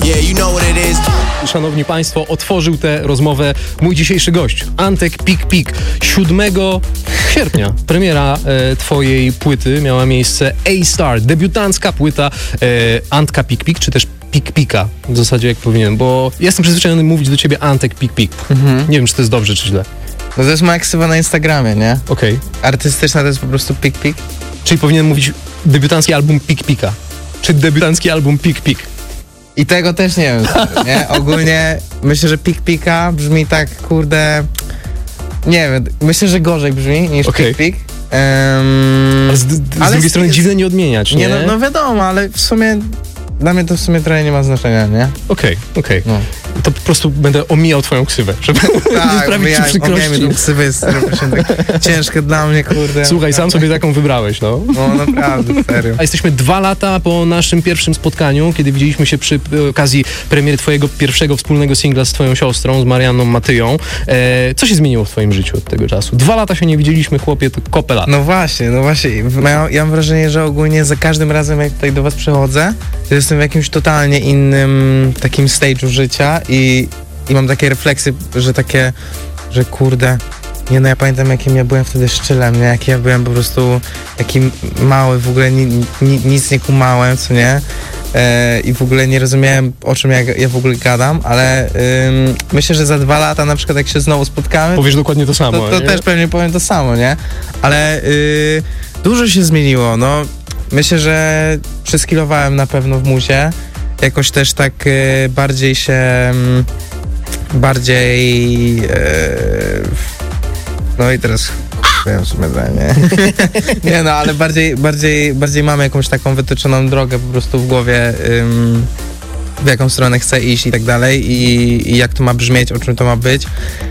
Yeah, you know what it is. Szanowni Państwo, otworzył tę rozmowę mój dzisiejszy gość, Antek Pik Pik. 7 sierpnia premiera twojej płyty miała miejsce. A-Star, debiutancka płyta Antka Pik Pik, czy też Pik Pika, w zasadzie jak powinienem, bo jestem przyzwyczajony mówić do ciebie Antek Pik Pik. Nie wiem, czy to jest dobrze, czy źle. No to jest moja ksywa na Instagramie, nie? Okej. Artystyczna to jest po prostu Pik Pik. Czyli powinienem mówić debiutancki album Pik Pika, czy debiutancki album Pik Pik. I tego też nie wiem, nie? Ogólnie myślę, że Pik Pika brzmi tak, kurde... Nie wiem, myślę, że gorzej brzmi niż Pik Pik. Ale z drugiej strony dziwne nie odmieniać, nie? No wiadomo, ale w sumie... Dla mnie to w sumie trochę nie ma znaczenia, nie? Okej. No. To po prostu będę omijał twoją ksywę, żeby nie sprawić ci przykrości. Tak, tą ksywę jest tak ciężkie dla mnie, kurde. Słuchaj, sam sobie taką wybrałeś, no. No naprawdę, serio. A jesteśmy 2 lata po naszym pierwszym spotkaniu, kiedy widzieliśmy się przy okazji premiery twojego pierwszego wspólnego singla z twoją siostrą, z Marianną Matyją. Co się zmieniło w twoim życiu od tego czasu? 2 lata się nie widzieliśmy, chłopie, to kopę lat. No właśnie. Ja mam wrażenie, że ogólnie za każdym razem, jak tutaj do was przychodzę, to jestem w jakimś totalnie innym takim stage'u życia i mam takie refleksje, że kurde, nie no, ja pamiętam, jakim ja byłem wtedy szczylem, nie? Jaki ja byłem po prostu taki mały, w ogóle nic nie kumałem, co nie? I w ogóle nie rozumiałem, o czym ja w ogóle gadam, ale myślę, że za 2 lata na przykład, jak się znowu spotkamy... Powiesz dokładnie to samo, To też pewnie powiem to samo, nie? Ale dużo się zmieniło, no. Myślę, że przeskilowałem na pewno w muzie. Jakoś też tak bardziej no i teraz wiem w sumie, nie? Nie no, ale bardziej mamy jakąś taką wytyczoną drogę po prostu w głowie, w jaką stronę chcę iść i tak dalej i jak to ma brzmieć, o czym to ma być.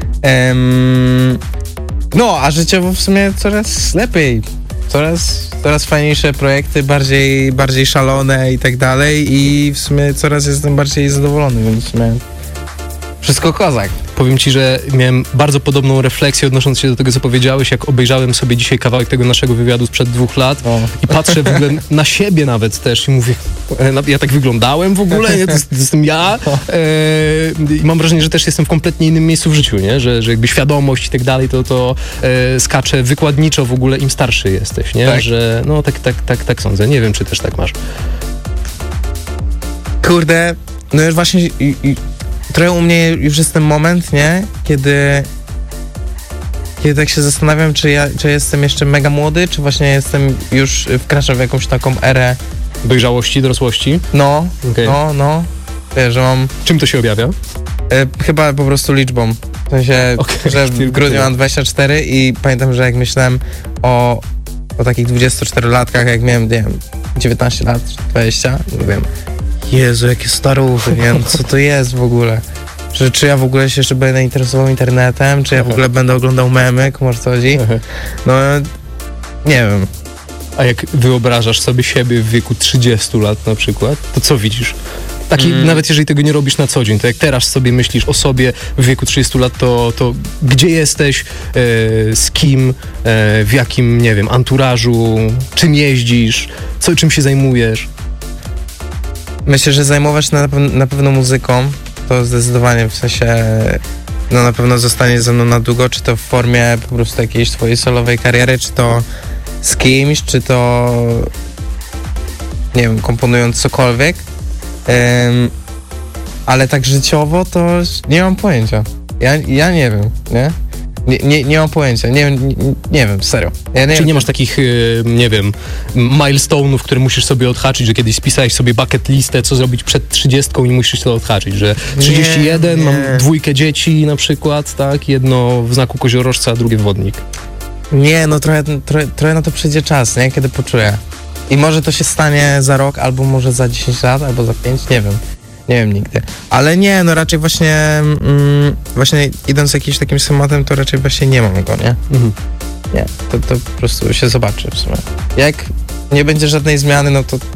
No, a życiowo w sumie coraz lepiej. Coraz fajniejsze projekty, bardziej szalone i tak dalej i w sumie coraz jestem bardziej zadowolony, więc w sumie wszystko kozak. Powiem ci, że miałem bardzo podobną refleksję odnosząc się do tego, co powiedziałeś, jak obejrzałem sobie dzisiaj kawałek tego naszego wywiadu sprzed 2 lat i patrzę w ogóle na siebie nawet też i mówię, ja tak wyglądałem w ogóle, nie? To jestem ja i mam wrażenie, że też jestem w kompletnie innym miejscu w życiu, nie? Że jakby świadomość i tak dalej, to skacze wykładniczo w ogóle, im starszy jesteś, nie? Tak. Że no tak sądzę. Nie wiem, czy też tak masz. Kurde, no już właśnie trochę u mnie już jest ten moment, nie? Kiedy tak się zastanawiam, czy ja jestem jeszcze mega młody, czy właśnie jestem już wkraczam w jakąś taką erę dojrzałości, dorosłości? No, okay. No. Wiesz, że mam... Czym to się objawia? Chyba po prostu liczbą. W sensie, że w grudniu mam 24 i pamiętam, że jak myślałem o takich 24-latkach, jak miałem, nie wiem, 19 lat, 20, mówiłem, Jezu, jakie staruchy, nie wiem, co to jest w ogóle. Czy ja w ogóle się jeszcze będę interesował internetem, czy ja w ogóle będę oglądał memy, może co chodzi? No, nie wiem. A jak wyobrażasz sobie siebie w wieku 30 lat na przykład, to co widzisz? Nawet jeżeli tego nie robisz na co dzień, to jak teraz sobie myślisz o sobie w wieku 30 lat, to gdzie jesteś, z kim, w jakim, nie wiem, anturażu, czym jeździsz, czym się zajmujesz? Myślę, że zajmować na pewno muzyką, to zdecydowanie, w sensie, no na pewno zostanie ze mną na długo, czy to w formie po prostu jakiejś twojej solowej kariery, czy to z kimś, czy to, nie wiem, komponując cokolwiek. Ale tak życiowo to nie mam pojęcia. Ja nie wiem, nie? Nie mam pojęcia, nie wiem, serio. Czyli nie masz takich, nie wiem, milestone'ów, które musisz sobie odhaczyć, że kiedyś spisałeś sobie bucket listę, co zrobić przed 30 i musisz to odhaczyć, że 31, mam 2 dzieci na przykład, tak? Jedno w znaku koziorożca, a drugie wodnik. Nie, no trochę na to przyjdzie czas, nie? Kiedy poczuję. I może to się stanie za rok, albo może za 10 lat, albo za 5, nie wiem. Nie wiem nigdy. Ale nie, no raczej właśnie idąc jakimś takim schematem, to raczej właśnie nie mam go, nie? Nie, to po prostu się zobaczy w sumie. Jak nie będzie żadnej zmiany, no to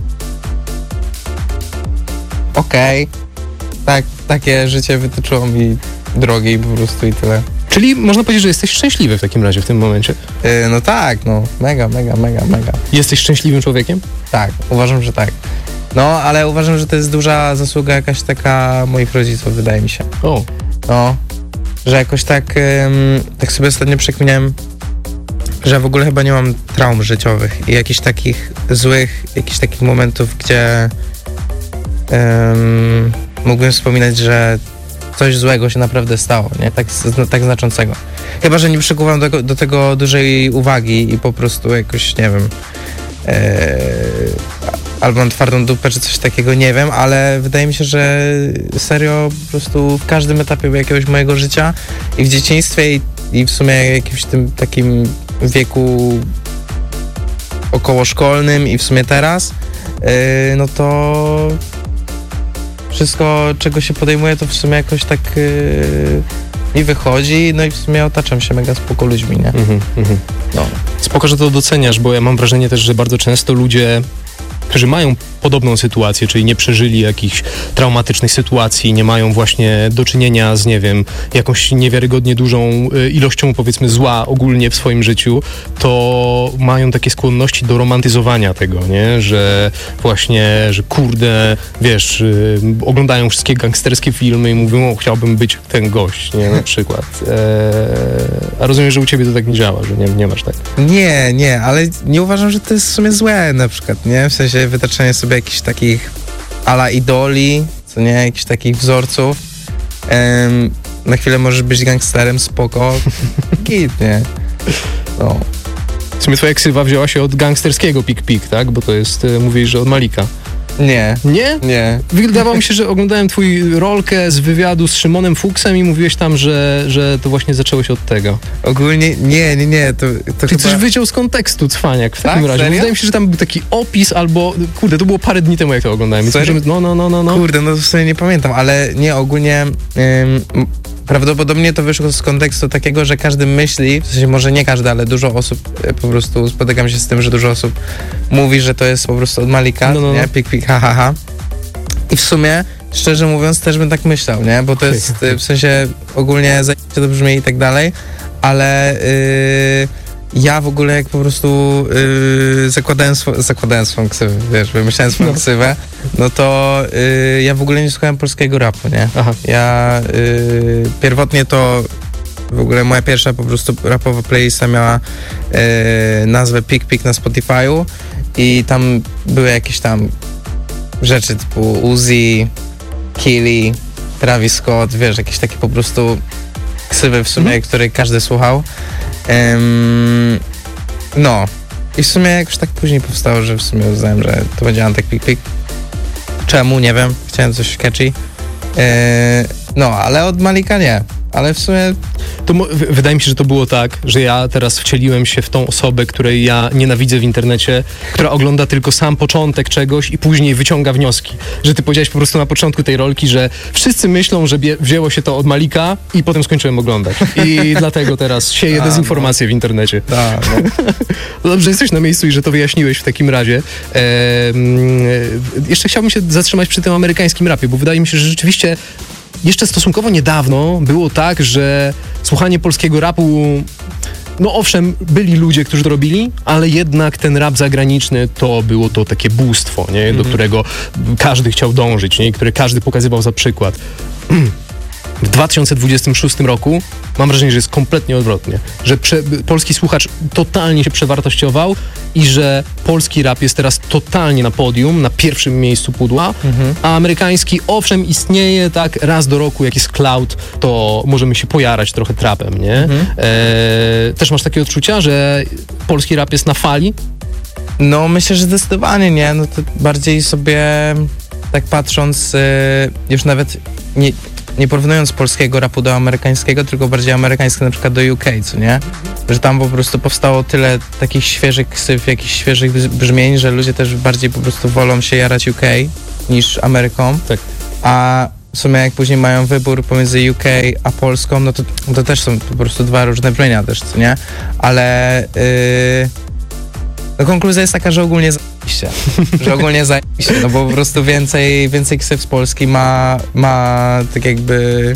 okej. Tak, takie życie wytyczyło mi drogi po prostu i tyle. Czyli można powiedzieć, że jesteś szczęśliwy w takim razie w tym momencie? No tak, no. Mega. Jesteś szczęśliwym człowiekiem? Tak, uważam, że tak. No, ale uważam, że to jest duża zasługa jakaś taka moich rodziców, wydaje mi się. O. No, że jakoś tak sobie ostatnio przekminiałem, że ja w ogóle chyba nie mam traum życiowych i jakichś takich złych, jakichś takich momentów, gdzie mógłbym wspominać, że coś złego się naprawdę stało, nie? Tak znaczącego. Chyba że nie przykuwam do tego dużej uwagi i po prostu jakoś, nie wiem, albo mam twardą dupę, czy coś takiego, nie wiem, ale wydaje mi się, że serio po prostu w każdym etapie jakiegoś mojego życia i w dzieciństwie i w sumie jakimś tym takim wieku okołoszkolnym i w sumie teraz, no to wszystko, czego się podejmuje, to w sumie jakoś tak mi wychodzi, no i w sumie otaczam się mega spoko ludźmi, nie? No. Spoko, że to doceniasz, bo ja mam wrażenie też, że bardzo często ludzie, którzy mają podobną sytuację, czyli nie przeżyli jakichś traumatycznych sytuacji, nie mają właśnie do czynienia z, nie wiem, jakąś niewiarygodnie dużą ilością, powiedzmy, zła ogólnie w swoim życiu, to mają takie skłonności do romantyzowania tego, nie? Że właśnie, że kurde, wiesz, oglądają wszystkie gangsterskie filmy i mówią, o, chciałbym być ten gość, nie? Na przykład. A rozumiem, że u ciebie to tak nie działa, że nie masz tak. Nie, ale nie uważam, że to jest w sumie złe na przykład, nie? W sensie wytaczanie sobie jakichś takich ala idoli, co nie? Jakichś takich wzorców. Na chwilę możesz być gangsterem, spoko. Git, nie? No. W sumie twoja ksywa wzięła się od gangsterskiego Pik, tak? Bo to jest, mówisz, że od Malika. Nie. Nie? Nie. Wydawało mi się, że oglądałem twój rolkę z wywiadu z Szymonem Fuksem i mówiłeś tam, że to właśnie zaczęło się od tego. Ogólnie nie. To Ty chyba... coś wyciął z kontekstu, cwaniak, w takim razie. Serio? Wydaje mi się, że tam był taki opis albo... Kurde, to było parę dni temu, jak to oglądałem. Więc możemy... No. Kurde, no w sumie nie pamiętam, ale nie, ogólnie... Prawdopodobnie to wyszło z kontekstu takiego, że każdy myśli, w sensie może nie każdy, ale dużo osób, po prostu spotykam się z tym, że dużo osób mówi, że to jest po prostu od Malika, nie? Pik, ha. I w sumie, szczerze mówiąc, też bym tak myślał, nie? Bo to jest w sensie ogólnie to brzmi i tak dalej, ale ja w ogóle jak po prostu zakładałem swoją ksywę, wiesz, wymyślałem swoją ksywę, no to ja w ogóle nie słuchałem polskiego rapu, nie? Aha. Ja pierwotnie to w ogóle moja pierwsza po prostu rapowa playlista miała nazwę Pik na Spotify'u i tam były jakieś tam rzeczy typu Uzi, Killy, Travis Scott, wiesz, jakieś takie po prostu ksywy w sumie, które każdy słuchał. No i w sumie jakoś tak później powstało, że w sumie uznałem, że to będzie Antek Pik. Czemu? Nie wiem. Chciałem coś catchy. No, ale od Malika nie. Ale w sumie... To wydaje mi się, że to było tak, że ja teraz wcieliłem się w tą osobę, której ja nienawidzę w internecie, która ogląda tylko sam początek czegoś i później wyciąga wnioski. Że ty powiedziałeś po prostu na początku tej rolki, że wszyscy myślą, że wzięło się to od Malika i potem skończyłem oglądać. I dlatego teraz sieję dezinformację w internecie. No. Dobrze, jesteś na miejscu i że to wyjaśniłeś w takim razie. Jeszcze chciałbym się zatrzymać przy tym amerykańskim rapie, bo wydaje mi się, że rzeczywiście jeszcze stosunkowo niedawno było tak, że słuchanie polskiego rapu, no owszem, byli ludzie, którzy to robili, ale jednak ten rap zagraniczny to było to takie bóstwo, nie? Do którego każdy chciał dążyć, nie? I które każdy pokazywał za przykład. W 2026 roku mam wrażenie, że jest kompletnie odwrotnie, że polski słuchacz totalnie się przewartościował i że polski rap jest teraz totalnie na podium, na pierwszym miejscu pudła, a amerykański owszem istnieje, tak, raz do roku jak jest cloud, to możemy się pojarać trochę trapem, nie? Też masz takie odczucia, że polski rap jest na fali? No myślę, że zdecydowanie nie, no to bardziej sobie tak patrząc, już nawet nie porównując polskiego rapu do amerykańskiego, tylko bardziej amerykańskiego na przykład do UK, co nie? Że tam po prostu powstało tyle takich świeżych ksyw, jakichś świeżych brzmień, że ludzie też bardziej po prostu wolą się jarać UK niż Ameryką. Tak. A w sumie jak później mają wybór pomiędzy UK a Polską, no to też są po prostu dwa różne brzmienia też, co nie? Ale no konkluzja jest taka, że ogólnie zajebiście. Że ogólnie zajebiście, no bo po prostu więcej ksyw z Polski ma tak jakby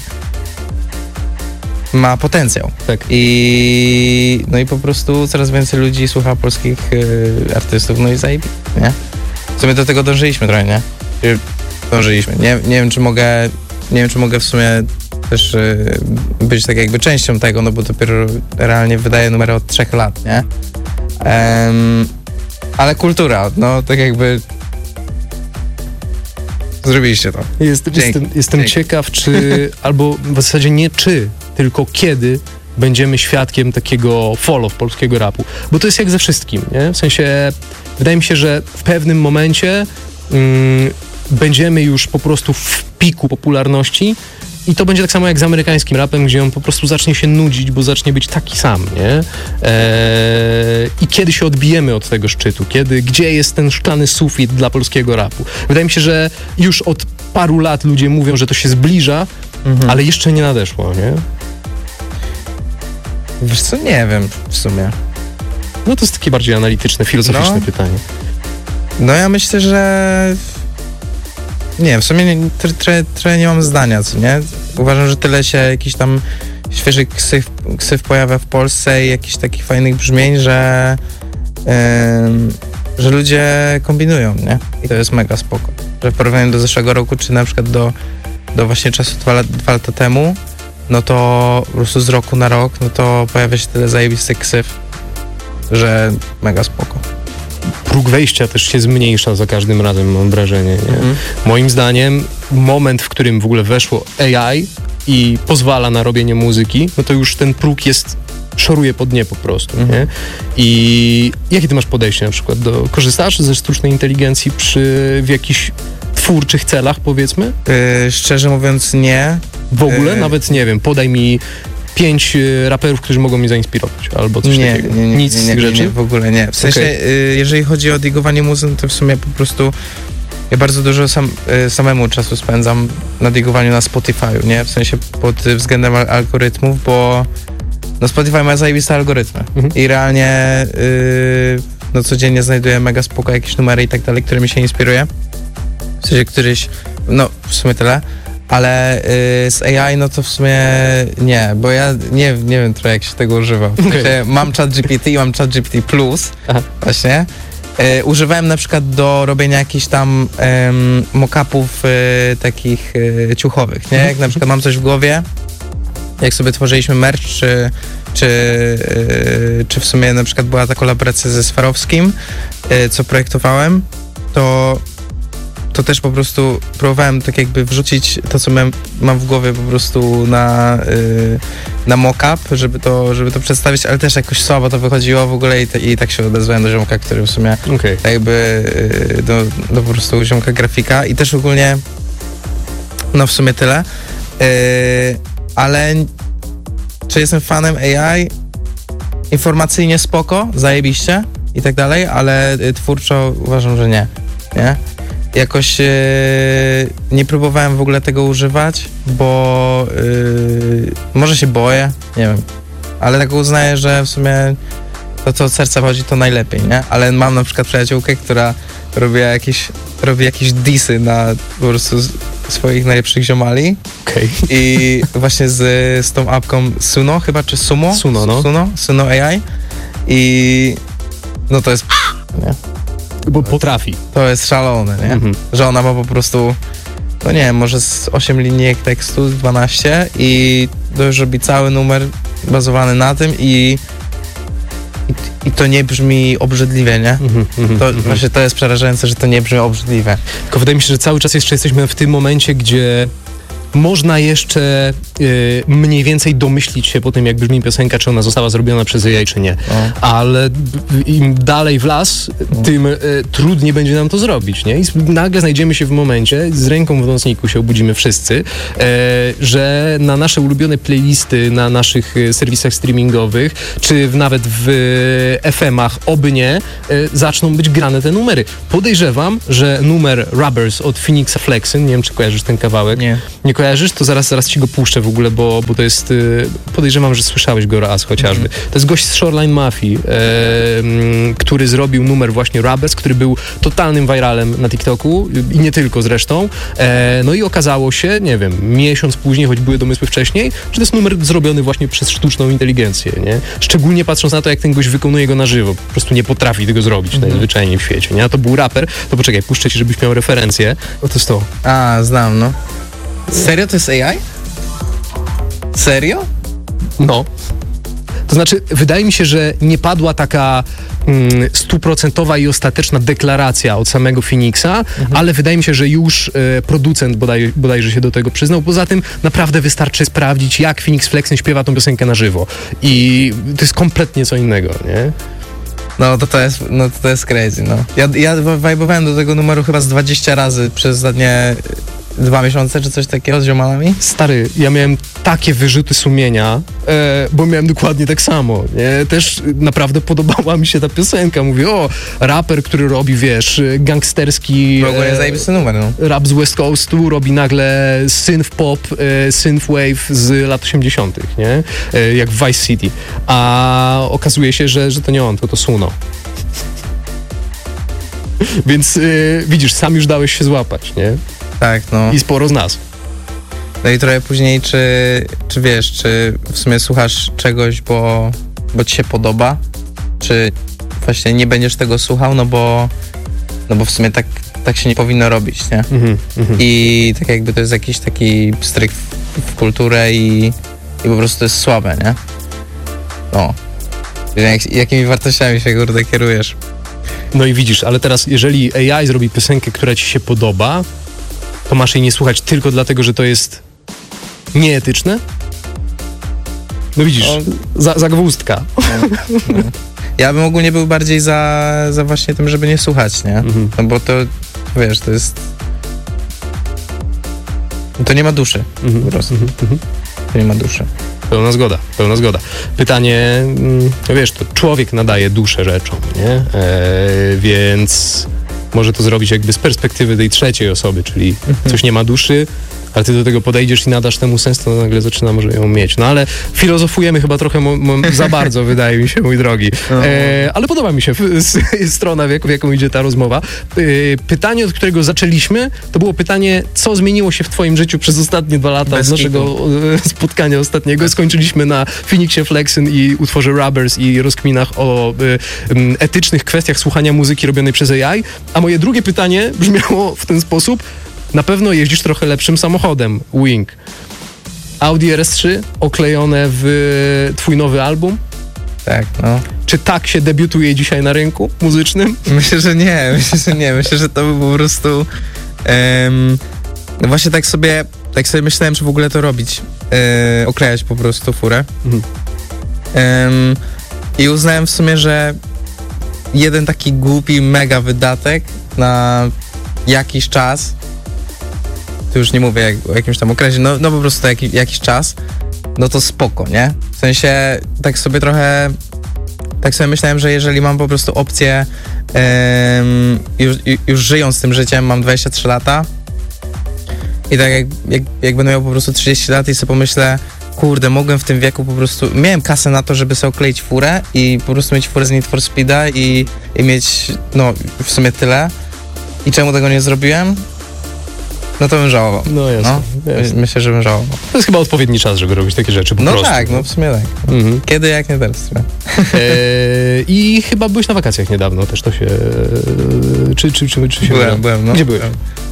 ma potencjał. Tak. No i po prostu coraz więcej ludzi słucha polskich artystów, no i zajebiście, nie? w sumie do tego dążyliśmy trochę, nie? Dążyliśmy. Nie wiem, czy mogę w sumie też być tak jakby częścią tego, no bo dopiero realnie wydaję numery od 3 lat, nie? Ale kultura, no tak jakby zrobiliście to. Jestem ciekaw, czy, albo w zasadzie nie czy, tylko kiedy będziemy świadkiem takiego fall-off polskiego rapu. Bo to jest jak ze wszystkim, nie? W sensie, wydaje mi się, że w pewnym momencie będziemy już po prostu w piku popularności i to będzie tak samo jak z amerykańskim rapem, gdzie on po prostu zacznie się nudzić, bo zacznie być taki sam, nie? I kiedy się odbijemy od tego szczytu? Gdzie jest ten szklany sufit dla polskiego rapu? Wydaje mi się, że już od paru lat ludzie mówią, że to się zbliża, ale jeszcze nie nadeszło, nie? Wiesz co, nie wiem w sumie. No to jest takie bardziej analityczne, filozoficzne pytanie. No ja myślę, że nie, w sumie trochę nie mam zdania, co nie? Uważam, że tyle się jakiś tam świeży ksyw pojawia w Polsce i jakichś takich fajnych brzmień, że ludzie kombinują, nie? I to jest mega spoko. Że w porównaniu do zeszłego roku, czy na przykład do właśnie czasu 2 lata temu, no to po prostu z roku na rok, no to pojawia się tyle zajebistych ksyw, że mega spoko. Próg wejścia też się zmniejsza za każdym razem, mam wrażenie, nie? Moim zdaniem moment, w którym w ogóle weszło AI i pozwala na robienie muzyki, no to już ten próg szoruje po dnie po prostu, nie? I jakie ty masz podejście na przykład korzystasz ze sztucznej inteligencji w jakichś twórczych celach, powiedzmy? Szczerze mówiąc nie. W ogóle? Nawet nie wiem, podaj mi 5 raperów, którzy mogą mnie zainspirować, albo coś takiego. Nic z tych rzeczy? Nie, w ogóle nie. W sensie, jeżeli chodzi o digowanie muzyki, to w sumie po prostu ja bardzo dużo samemu czasu spędzam na digowaniu na Spotify'u, nie? W sensie pod względem algorytmów, bo no Spotify ma zajebiste algorytmy i realnie no codziennie znajduję mega spoko jakieś numery i tak dalej, którymi się inspiruję. W sensie no w sumie tyle. Ale z AI, no to w sumie nie, bo ja nie wiem trochę jak się tego używa. W sensie, mam ChatGPT i mam ChatGPT Plus, właśnie. Używałem na przykład do robienia jakichś tam mock-upów takich ciuchowych, nie? Jak na przykład mam coś w głowie, jak sobie tworzyliśmy merch, czy w sumie na przykład była ta kolaboracja ze Swarowskim, co projektowałem, to też po prostu próbowałem tak jakby wrzucić to, co mam w głowie po prostu na mock-up, żeby to przedstawić, ale też jakoś słabo to wychodziło w ogóle i tak się odezwałem do ziomka, który w sumie tak jakby do po prostu ziomka grafika i też ogólnie no w sumie tyle. Ale czy jestem fanem AI? Informacyjnie spoko, zajebiście i tak dalej, ale twórczo uważam, że nie. Jakoś nie próbowałem w ogóle tego używać, bo może się boję, nie wiem, ale tak uznaję, że w sumie to, co od serca chodzi, to najlepiej, nie? Ale mam na przykład przyjaciółkę, która robi jakieś dissy na po prostu swoich najlepszych ziomali. I właśnie z tą apką Suno chyba, czy Sumo? Suno AI. I no to jest nie? Bo potrafi. To jest szalone, nie? Że ona ma po prostu, no nie wiem, może z 8 linijek tekstu, 12 i to już robi cały numer bazowany na tym i to nie brzmi obrzydliwie, nie? Właśnie to jest przerażające, że to nie brzmi obrzydliwie. Tylko wydaje mi się, że cały czas jeszcze jesteśmy w tym momencie, gdzie można jeszcze mniej więcej domyślić się po tym, jak brzmi piosenka, czy ona została zrobiona przez AI, czy nie. Ale im dalej w las, tym trudniej będzie nam to zrobić, nie? I nagle znajdziemy się w momencie, z ręką w nocniku się obudzimy wszyscy, że na nasze ulubione playlisty, na naszych serwisach streamingowych, czy nawet w FM-ach, oby nie, zaczną być grane te numery. Podejrzewam, że numer Rubbers od Phoenixa Flexen, nie wiem, czy kojarzysz ten kawałek. Nie kojarzysz, to zaraz ci go puszczę w ogóle, bo to jest, podejrzewam, że słyszałeś go raz chociażby. To jest gość z Shoreline Mafii, który zrobił numer właśnie Rubbers, który był totalnym viralem na TikToku i nie tylko zresztą. No i okazało się, nie wiem, miesiąc później, choć były domysły wcześniej, że to jest numer zrobiony właśnie przez sztuczną inteligencję, nie? Szczególnie patrząc na to, jak ten gość wykonuje go na żywo. Po prostu nie potrafi tego zrobić najzwyczajniej w świecie, nie? A to był raper, to poczekaj, puszczę ci, żebyś miał referencję. O, to jest to. A, znam, no. Serio to jest AI? Serio? No. To znaczy, wydaje mi się, że nie padła taka 100% i ostateczna deklaracja od samego Phoenixa, ale wydaje mi się, że już producent bodajże się do tego przyznał. Poza tym naprawdę wystarczy sprawdzić, jak Phoenix Flexen śpiewa tą piosenkę na żywo. I to jest kompletnie co innego, nie? No to jest crazy, no. Ja wajbowałem do tego numeru chyba z 20 razy przez ostatnie 2 miesiące, czy coś takiego z ziomalami. Stary, ja miałem takie wyrzuty sumienia, bo miałem dokładnie tak samo, nie? Też naprawdę podobała mi się ta piosenka. Mówię, o, raper, który robi, wiesz, gangsterski... W ogóle zajebisty numer, no. Rap z West Coastu, robi nagle synth pop, synth wave z lat 80., nie? Jak w Vice City. A okazuje się, że to nie on, to Suno. Więc widzisz, sam już dałeś się złapać, nie? Tak, no. I sporo z nas. No i trochę później, czy wiesz, czy w sumie słuchasz czegoś, bo ci się podoba, czy właśnie nie będziesz tego słuchał, no bo w sumie tak się nie powinno robić, nie? I tak jakby to jest jakiś taki pstryk w kulturę i po prostu to jest słabe, nie? No. Jakimi wartościami się, kurde, kierujesz? No i widzisz, ale teraz jeżeli AI zrobi piosenkę, która ci się podoba, to masz jej nie słuchać tylko dlatego, że to jest nieetyczne? No widzisz, zagwozdka. No. Ja bym ogólnie był bardziej za właśnie tym, żeby nie słuchać, nie? No bo to, wiesz, to jest... To nie ma duszy, po prostu. To nie ma duszy. Pełna zgoda. Pytanie, wiesz, to człowiek nadaje duszę rzeczom, nie? Więc może to zrobić jakby z perspektywy tej trzeciej osoby, czyli coś nie ma duszy, ale ty do tego podejdziesz i nadasz temu sens, to nagle zaczyna może ją mieć. No ale filozofujemy chyba trochę za bardzo, wydaje mi się, mój drogi. Ale podoba mi się strona, w jaką idzie ta rozmowa. Pytanie, od którego zaczęliśmy, to było pytanie, co zmieniło się w twoim życiu przez ostatnie 2 lata od naszego spotkania ostatniego. Skończyliśmy na Phoenixie Flexen i utworze Rubbers i rozkminach o etycznych kwestiach słuchania muzyki robionej przez AI. A moje drugie pytanie brzmiało w ten sposób: na pewno jeździsz trochę lepszym samochodem, Wing. Audi RS3 oklejone w twój nowy album? Tak, no. Czy tak się debiutuje dzisiaj na rynku muzycznym? Myślę, że nie. Myślę, że to by po prostu... no właśnie tak sobie myślałem, czy w ogóle to robić. Oklejać po prostu furę. I uznałem w sumie, że jeden taki głupi mega wydatek na jakiś czas, to już nie mówię o jakimś tam okresie, no po prostu jakiś czas, no to spoko, nie? W sensie tak sobie myślałem, że jeżeli mam po prostu opcję, już żyjąc tym życiem, mam 23 lata i tak jak będę miał po prostu 30 lat i sobie pomyślę, kurde, mogłem w tym wieku po prostu, miałem kasę na to, żeby sobie okleić furę i po prostu mieć furę z Need for Speed'a i mieć, no w sumie tyle. I czemu tego nie zrobiłem? No to bym żałował. No jasne. Myślę, że bym żałował. To jest chyba odpowiedni czas, żeby robić takie rzeczy po prostu. No tak, no w sumie tak. Kiedy, jak nie teraz. I chyba byłeś na wakacjach niedawno, też to się... Czy się... Byłem, no. Gdzie byłeś?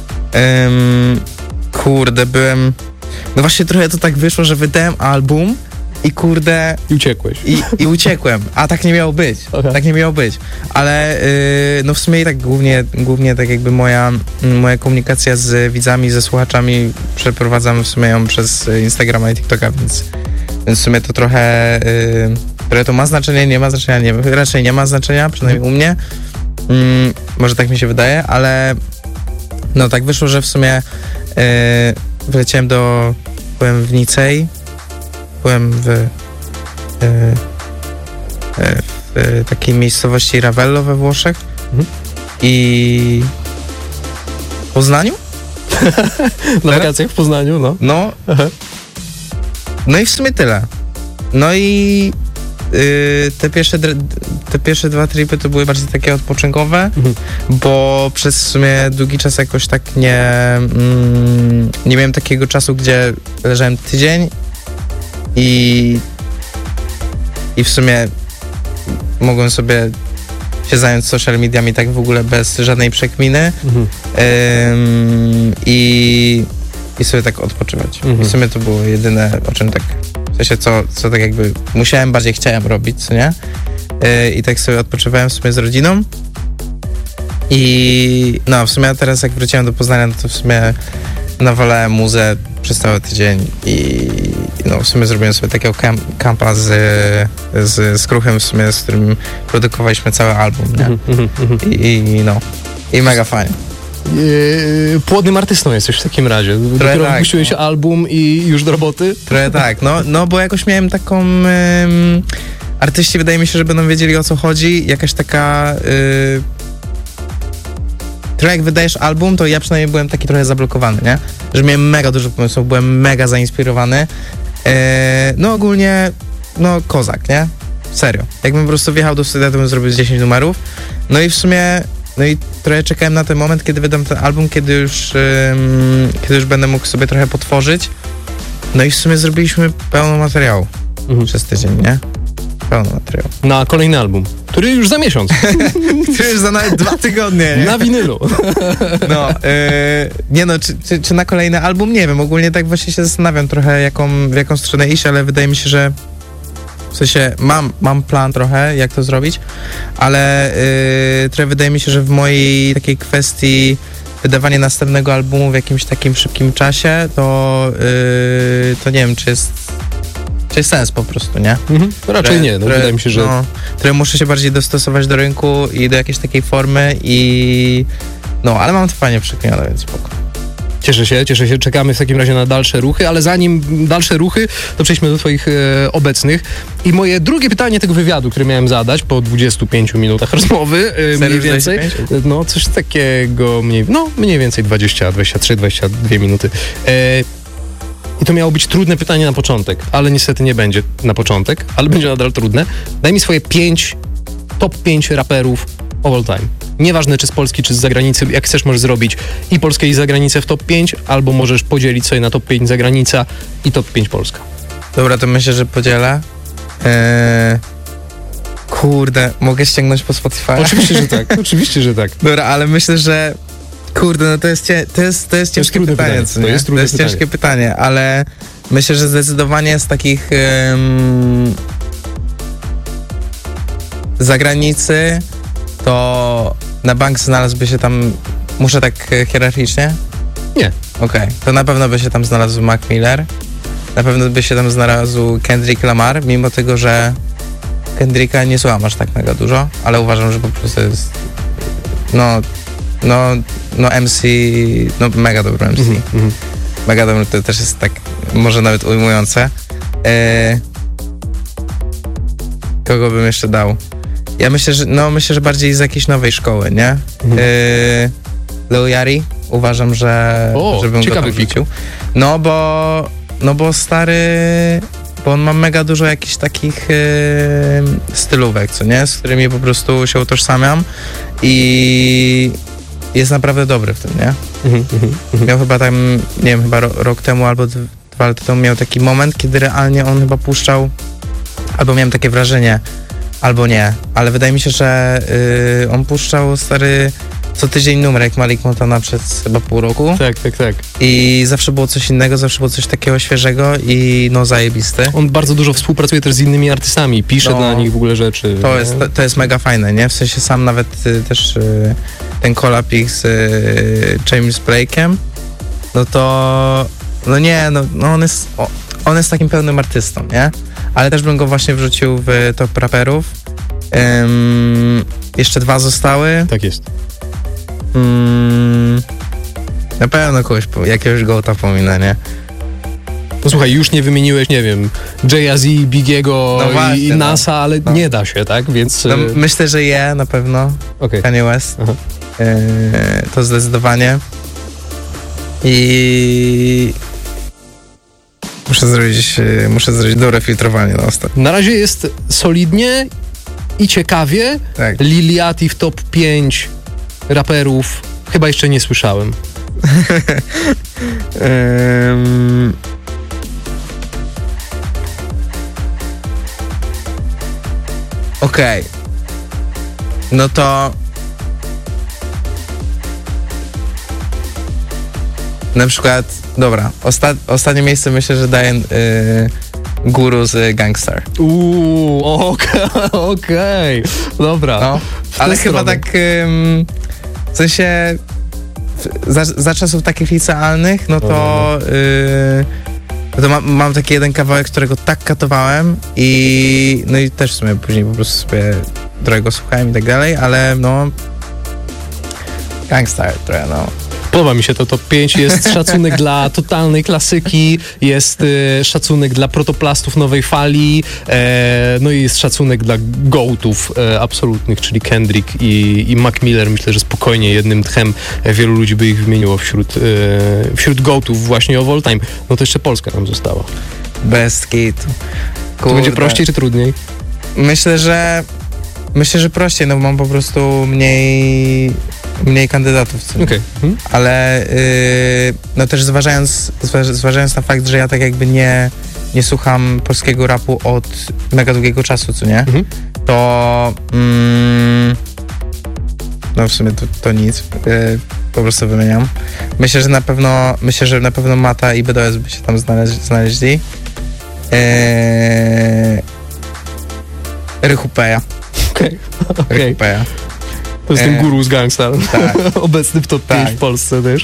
Kurde, byłem... No właśnie trochę to tak wyszło, że wydałem album i kurde... I uciekłeś. I uciekłem, a tak nie miało być. Okay. Tak nie miało być. Ale no w sumie i tak głównie tak jakby moja komunikacja z widzami, ze słuchaczami przeprowadzam w sumie ją przez Instagrama i TikToka, więc w sumie to trochę to ma znaczenie, nie ma znaczenia, raczej nie ma znaczenia, przynajmniej u mnie. Może tak mi się wydaje, ale no tak wyszło, że w sumie wleciałem byłem w Nicei, byłem w takiej miejscowości Ravello we Włoszech i w Poznaniu? Na wakacjach w Poznaniu, no. No. Aha. No i w sumie tyle. No i te pierwsze 2 tripy to były bardziej takie odpoczynkowe, bo przez w sumie długi czas jakoś tak nie miałem takiego czasu, gdzie leżałem tydzień i w sumie mogłem sobie się zająć social mediami tak w ogóle bez żadnej przekminy i sobie tak odpoczywać. I w sumie to było jedyne, o czym tak, w sensie co tak jakby bardziej chciałem robić, co nie? I tak sobie odpoczywałem w sumie z rodziną. I no, w sumie teraz jak wróciłem do Poznania, no to w sumie nawalałem muzę przez cały tydzień i no w sumie zrobiłem sobie takiego kampa z Kruchem w sumie, z którym produkowaliśmy cały album, nie? I mega fajnie. Płodnym artystą jesteś w takim razie. Dopiero tak, wypuściłeś album i już do roboty? Trochę tak, no bo jakoś miałem taką... artyści wydaje mi się, że będą wiedzieli, o co chodzi. Jakaś taka... trochę jak wydajesz album, to ja przynajmniej byłem taki trochę zablokowany, nie? Że miałem mega dużo pomysłów, byłem mega zainspirowany. No ogólnie, no kozak, nie? Serio. Jakbym po prostu wjechał do studia, to bym zrobił z 10 numerów. No i w sumie... No i trochę czekałem na ten moment, kiedy wydam ten album, kiedy już będę mógł sobie trochę potworzyć. No i w sumie zrobiliśmy pełno materiału przez tydzień, nie? Pełno materiału. Na kolejny album, który już za miesiąc. Który już za nawet 2 tygodnie, nie? Na winylu. No, nie no, czy na kolejny album? Nie wiem, ogólnie tak właśnie się zastanawiam trochę, w jaką stronę iść, ale wydaje mi się, że w sensie mam plan trochę, jak to zrobić, ale trochę wydaje mi się, że w mojej takiej kwestii wydawanie następnego albumu w jakimś takim szybkim czasie, to nie wiem, czy jest sens po prostu, nie? Raczej nie, no wydaje mi się, że... Trochę muszę się bardziej dostosować do rynku i do jakiejś takiej formy no, ale mam to fajnie przekminione, więc spoko. Cieszę się, czekamy w takim razie na dalsze ruchy, ale zanim dalsze ruchy, to przejdźmy do twoich obecnych. I moje drugie pytanie tego wywiadu, które miałem zadać po 25 minutach rozmowy, mniej więcej, no coś takiego, mniej więcej 23, 22 minuty. I to miało być trudne pytanie na początek, ale niestety nie będzie na początek, ale będzie nadal trudne. Daj mi swoje top 5 raperów of all time. Nieważne, czy z Polski, czy z zagranicy, jak chcesz, możesz zrobić i Polskę, i zagranicę w top 5, albo możesz podzielić sobie na top 5 zagranica i top 5 Polska. Dobra, to myślę, że podzielę. Kurde, mogę ściągnąć po Spotify? Oczywiście, że tak. Dobra, ale myślę, że kurde, no to jest ciężkie pytanie. To jest ciężkie pytanie, ale myślę, że zdecydowanie z takich zagranicy to na bank znalazłby się tam, muszę tak hierarchicznie? Nie. Okej, to na pewno by się tam znalazł Mac Miller, na pewno by się tam znalazł Kendrick Lamar, mimo tego, że Kendricka nie słucham aż tak mega dużo, ale uważam, że po prostu jest MC, no mega dobry MC. Mega dobry, to też jest tak, może nawet ujmujące. Kogo bym jeszcze dał? Ja myślę, że bardziej z jakiejś nowej szkoły, nie? Lil Yachty, uważam, że bym go tam wrzucił. No bo stary, bo on ma mega dużo jakichś takich stylówek, co nie? Z którymi po prostu się utożsamiam i jest naprawdę dobry w tym, nie? Miał chyba tam, nie wiem, chyba rok temu albo 2 lata temu miał taki moment, kiedy realnie on chyba puszczał, albo miałem takie wrażenie, albo nie, ale wydaje mi się, że on puszczał stary co tydzień numer, jak Malik Montana przez chyba pół roku. Tak. I zawsze było coś innego, zawsze było coś takiego świeżego i no zajebisty. On bardzo dużo współpracuje też z innymi artystami, pisze dla nich w ogóle rzeczy. To jest mega fajne, nie? W sensie sam nawet też ten collab ich z James Blake'em, no to on jest takim pełnym artystą, nie? Ale też bym go właśnie wrzucił w top raperów. Jeszcze 2 zostały. Tak jest. Na pewno jakiegoś gołta pominę, nie? No słuchaj, już nie wymieniłeś, nie wiem, Jay-Z, Biggiego i NASA, ale nie da się, tak? Więc... No, myślę, że na pewno. Okay. Kanye West. To zdecydowanie. I muszę zrobić dobre filtrowanie na ostatnio. Na razie jest solidnie i ciekawie. Tak. Liliati w top 5 raperów chyba jeszcze nie słyszałem. Okej. No to na przykład, dobra, ostatnie miejsce myślę, że daję Guru z Gangstar. Okej. Dobra. No, ale chyba tak w sensie za czasów takich licealnych, no to mam taki jeden kawałek, którego tak katowałem i no i też w sumie później po prostu sobie trochę go słuchałem i tak dalej, ale no Gangstar trochę, no. Podoba mi się to top 5, jest szacunek dla totalnej klasyki, jest szacunek dla protoplastów nowej fali, no i jest szacunek dla gołtów absolutnych, czyli Kendrick i Mac Miller. Myślę, że spokojnie jednym tchem wielu ludzi by ich wymieniło wśród gołtów właśnie of all time. No to jeszcze Polska nam została. Bez kitu. To będzie prościej czy trudniej? Myślę, że prościej, no bo mam po prostu mniej kandydatów. Okay. Ale no też zważając na fakt, że ja tak jakby nie słucham polskiego rapu od mega długiego czasu, co nie? To no w sumie to nic. Po prostu wymieniam. Myślę, że na pewno Mata i BDS by się tam znaleźli. Rychupeja. Okej. Rychupeja. To jest ten Guru z Gangstar. Tak. Obecny w top 5 w Polsce też.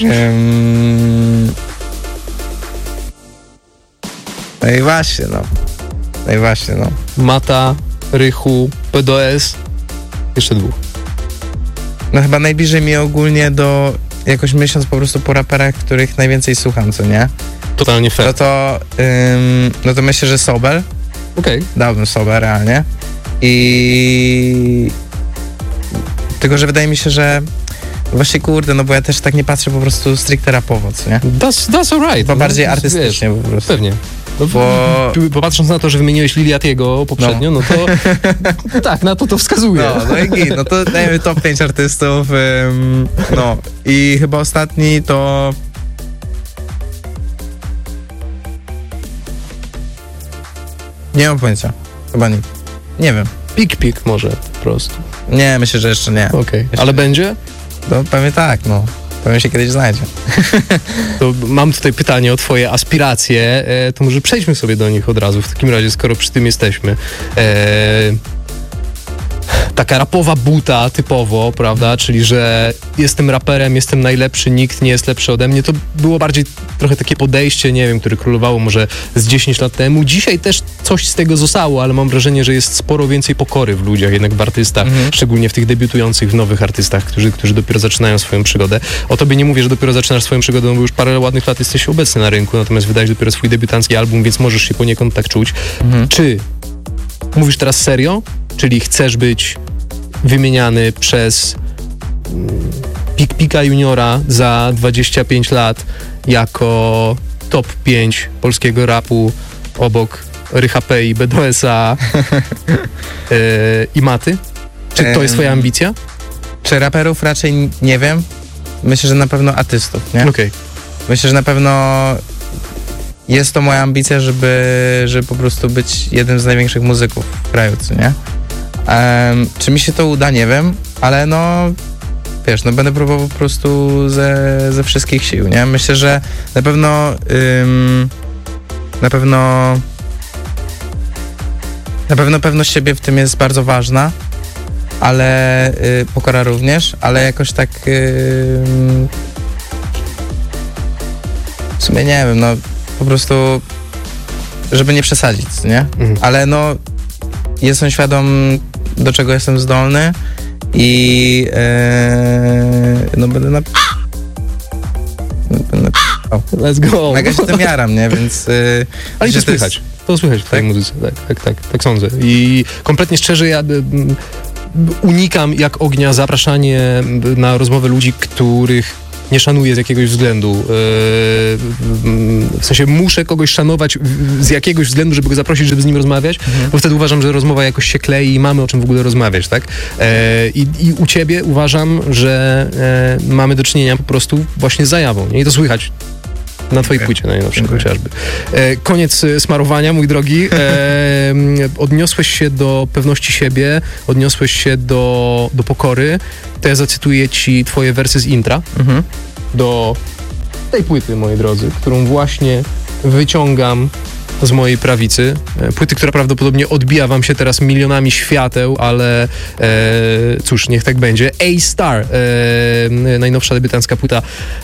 No i właśnie, no. Mata, Rychu, PDS. Jeszcze dwóch. No chyba najbliżej mi ogólnie jakoś myśląc po prostu po raperach, których najwięcej słucham, co nie? Totalnie fair. No to myślę, że Sober. Okej. Dałbym Sober realnie. Tylko, że wydaje mi się, że właśnie kurde, no bo ja też tak nie patrzę po prostu stricte rapowo, co nie? That's alright. Chyba bardziej artystycznie po prostu. Pewnie. No, bo patrząc na to, że wymieniłeś Liliatiego poprzednio, no to tak, na to wskazuje. No to dajemy top 5 artystów, no i chyba ostatni to... Nie mam pojęcia, chyba nikt. Nie wiem. Pik może po prostu. Nie, myślę, że jeszcze nie. Okej. Ale będzie? No pewnie tak, no. Pewnie się kiedyś znajdzie. To mam tutaj pytanie o twoje aspiracje, to może przejdźmy sobie do nich od razu, w takim razie, skoro przy tym jesteśmy. Taka rapowa buta typowo, prawda, czyli że jestem raperem, jestem najlepszy, nikt nie jest lepszy ode mnie, to było bardziej trochę takie podejście, nie wiem, które królowało może z 10 lat temu. Dzisiaj też coś z tego zostało, ale mam wrażenie, że jest sporo więcej pokory w ludziach, jednak w artystach, szczególnie w tych debiutujących, w nowych artystach, którzy dopiero zaczynają swoją przygodę. O tobie nie mówię, że dopiero zaczynasz swoją przygodę, no bo już parę ładnych lat jesteś obecny na rynku, natomiast wydałeś dopiero swój debiutancki album, więc możesz się poniekąd tak czuć. Czy mówisz teraz serio? Czyli chcesz być wymieniany przez Pika Juniora za 25 lat jako top 5 polskiego rapu obok Rycha P i BDS-a i Maty? Czy to jest twoja ambicja? Czy raperów raczej nie wiem. Myślę, że na pewno artystów, nie? Okej. Myślę, że na pewno jest to moja ambicja, żeby po prostu być jednym z największych muzyków w kraju, co nie? Czy mi się to uda, nie wiem, ale no wiesz, no będę próbował po prostu ze wszystkich sił, nie? Myślę, że na pewno pewność siebie w tym jest bardzo ważna, ale pokora również, ale jakoś tak w sumie nie wiem, no po prostu żeby nie przesadzić, nie? Ale no jestem świadom, do czego jestem zdolny i no będę Let's go. mega się tym jaram, nie? Więc ale to słychać. To słychać w twojej muzyce. Tak sądzę. I kompletnie szczerze ja unikam jak ognia zapraszanie na rozmowy ludzi, których nie szanuję z jakiegoś względu. W sensie muszę kogoś szanować z jakiegoś względu, żeby go zaprosić, żeby z nim rozmawiać, bo wtedy uważam, że rozmowa jakoś się klei i mamy o czym w ogóle rozmawiać, tak? I u ciebie uważam, że mamy do czynienia po prostu właśnie z zajawą, nie? I to słychać na twojej płycie najnowszej chociażby. Koniec smarowania, mój drogi. Odniosłeś się do pewności siebie, odniosłeś się do pokory. To ja zacytuję ci twoje wersy z intra do tej płyty, moi drodzy, którą właśnie wyciągam z mojej prawicy. Płyty, która prawdopodobnie odbija wam się teraz milionami świateł, ale cóż, niech tak będzie. A-Star, najnowsza debiutancka płyta.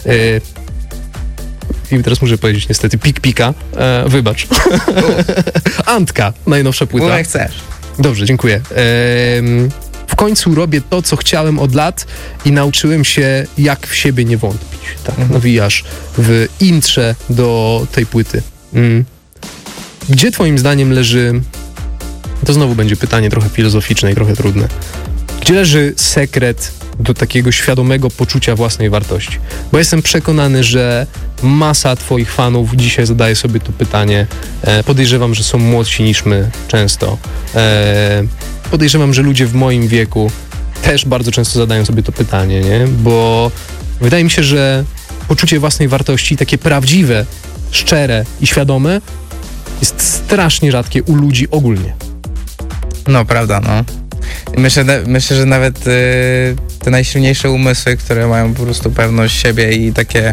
I teraz muszę powiedzieć niestety Pika, wybacz. Antka, najnowsza płyta. Bo jak chcesz. Dobrze, dziękuję. W końcu robię to, co chciałem od lat i nauczyłem się, jak w siebie nie wątpić. Tak, nawijasz w intrze do tej płyty. Gdzie twoim zdaniem leży, to znowu będzie pytanie trochę filozoficzne i trochę trudne, gdzie leży sekret do takiego świadomego poczucia własnej wartości? Bo jestem przekonany, że masa twoich fanów dzisiaj zadaje sobie to pytanie. Podejrzewam, że są młodsi niż my często. Podejrzewam, że ludzie w moim wieku też bardzo często zadają sobie to pytanie, nie? Bo wydaje mi się, że poczucie własnej wartości, takie prawdziwe, szczere i świadome, jest strasznie rzadkie u ludzi ogólnie. No, prawda, no. Myślę, że nawet te najsilniejsze umysły, które mają po prostu pewność siebie i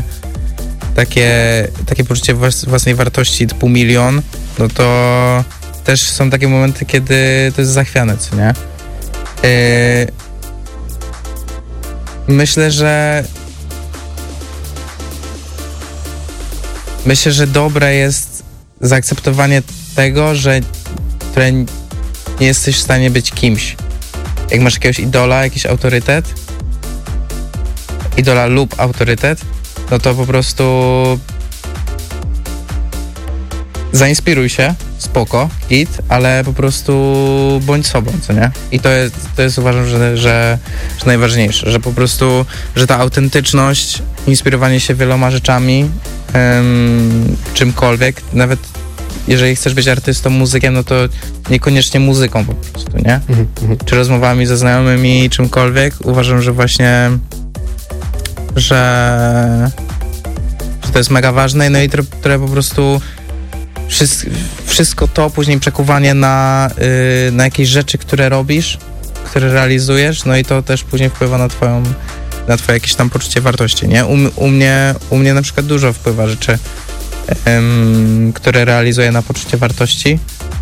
takie poczucie własnej wartości typu milion, no to też są takie momenty, kiedy to jest zachwiane, co nie? Myślę, że dobre jest zaakceptowanie tego, że nie jesteś w stanie być kimś. Jak masz jakiegoś idola, jakiś autorytet, idola lub autorytet, no to po prostu zainspiruj się, spoko, git, ale po prostu bądź sobą, co nie? I to jest uważam, że najważniejsze, że po prostu, że ta autentyczność, inspirowanie się wieloma rzeczami, czymkolwiek, nawet jeżeli chcesz być artystą, muzykiem, no to niekoniecznie muzyką po prostu, nie? Czy rozmowami ze znajomymi, czymkolwiek. Uważam, że właśnie, że to jest mega ważne, no i które po prostu wszystko to później przekuwanie na jakieś rzeczy, które robisz, które realizujesz, no i to też później wpływa na twoje jakieś tam poczucie wartości, nie? U mnie na przykład dużo wpływa rzeczy, które realizuję na poczucie wartości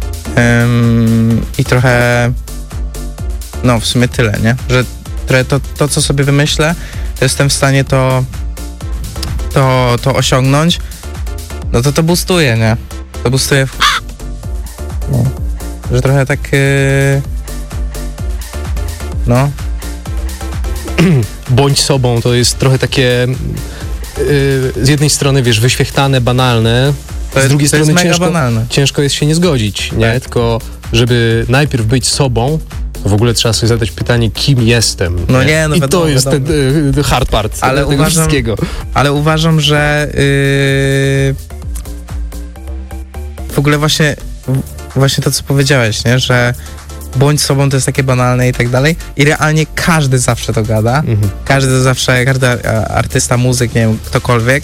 i trochę, no w sumie tyle, nie? Że to co sobie wymyślę, to jestem w stanie to osiągnąć, no to boostuje, nie? To boostuje no, że trochę tak no. Bądź sobą, to jest trochę takie z jednej strony, wiesz, wyświechtane, banalne, z drugiej strony ciężko jest się nie zgodzić, nie? Tak. Tylko żeby najpierw być sobą, to w ogóle trzeba sobie zadać pytanie, kim jestem. No nie, no i wiadomo, to jest ten hard part ale tego wszystkiego. Ale uważam, że w ogóle właśnie to, co powiedziałeś, nie? Że bądź sobą to jest takie banalne i tak dalej. I realnie każdy zawsze to gada. Każdy artysta, muzyk, nie wiem, ktokolwiek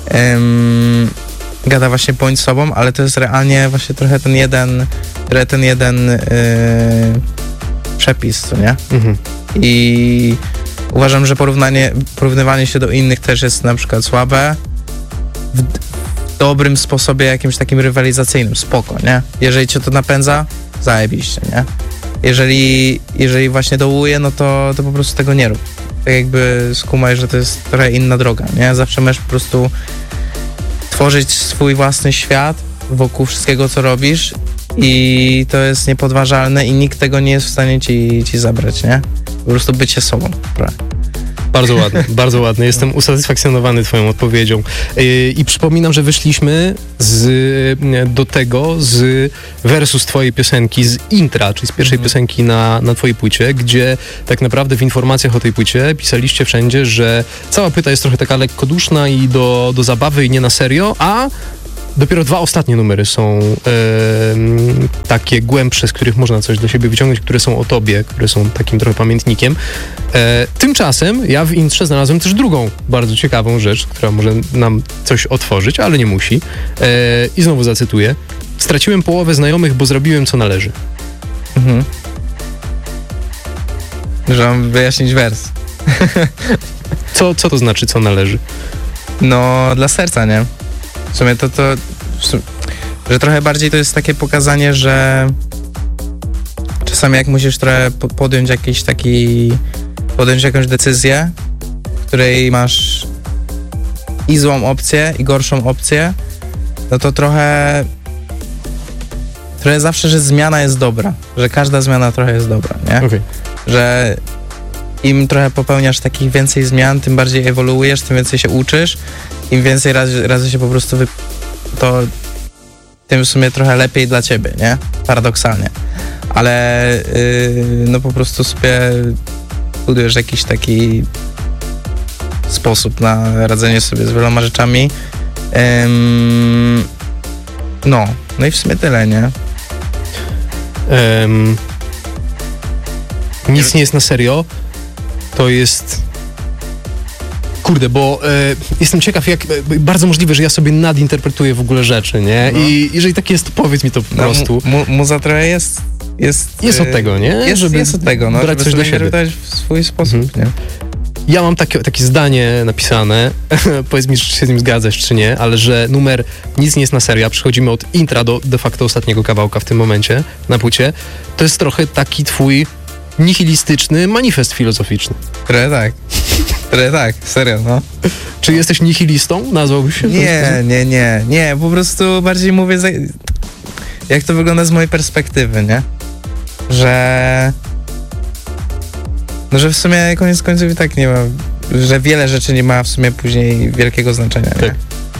gada właśnie bądź sobą, ale to jest realnie właśnie trochę ten jeden przepis, co nie? I uważam, że porównywanie się do innych też jest na przykład słabe. W dobrym sposobie, jakimś takim rywalizacyjnym, spoko, nie? Jeżeli cię to napędza, zajebiście, nie? Jeżeli właśnie dołuje, no to po prostu tego nie rób. Tak jakby skumaj, że to jest trochę inna droga, nie? Zawsze możesz po prostu tworzyć swój własny świat wokół wszystkiego, co robisz i to jest niepodważalne i nikt tego nie jest w stanie ci zabrać, nie? Po prostu bycie sobą. Bardzo ładny. Jestem usatysfakcjonowany twoją odpowiedzią. I przypominam, że wyszliśmy do tego z wersu z twojej piosenki, z intra, czyli z pierwszej piosenki na twojej płycie, gdzie tak naprawdę w informacjach o tej płycie pisaliście wszędzie, że cała płyta jest trochę taka lekkoduszna i do zabawy i nie na serio, a dopiero 2 ostatnie numery są takie głębsze, z których można coś do siebie wyciągnąć, które są o tobie, które są takim trochę pamiętnikiem. Tymczasem ja w intrze znalazłem też drugą bardzo ciekawą rzecz, która może nam coś otworzyć, ale nie musi. I znowu zacytuję. Straciłem połowę znajomych, bo zrobiłem co należy. Że mam wyjaśnić wers. Co to znaczy co należy? No, dla serca, nie? W sumie że trochę bardziej to jest takie pokazanie, że czasami jak musisz trochę podjąć jakąś decyzję, w której masz i złą opcję, i gorszą opcję, no to trochę zawsze, że zmiana jest dobra, że każda zmiana trochę jest dobra, nie? Okay. Że im trochę popełniasz takich więcej zmian, tym bardziej ewoluujesz, tym więcej się uczysz, im więcej razy się po prostu to tym w sumie trochę lepiej dla ciebie, nie? Paradoksalnie. Ale no po prostu sobie budujesz jakiś taki sposób na radzenie sobie z wieloma rzeczami. No i w sumie tyle, nie? Nic nie jest na serio. To jest... Kurde, bo jestem ciekaw, jak bardzo możliwe, że ja sobie nadinterpretuję w ogóle rzeczy, nie? No. I jeżeli tak jest, to powiedz mi to po prostu. Muza trochę jest od tego, nie? Jest od tego, no, brać żeby coś dla siebie. interpretować w swój sposób, nie? Ja mam takie zdanie napisane, powiedz mi, czy się z nim zgadzasz, czy nie, ale że numer Nic nie jest na serio, a przechodzimy od intra do de facto ostatniego kawałka w tym momencie na płycie, to jest trochę taki twój nihilistyczny manifest filozoficzny. Trochę tak, serio, no. Czy jesteś nihilistą? Nazwałbyś się? Nie, po prostu bardziej mówię, jak to wygląda z mojej perspektywy, nie? Że w sumie koniec końców i tak nie ma, że wiele rzeczy nie ma w sumie później wielkiego znaczenia, nie? Tak.